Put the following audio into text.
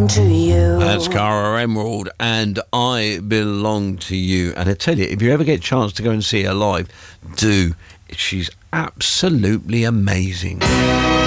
to you. That's Cara Emerald and I Belong to You. And I tell you, if you ever get a chance to go and see her live, do. She's absolutely amazing.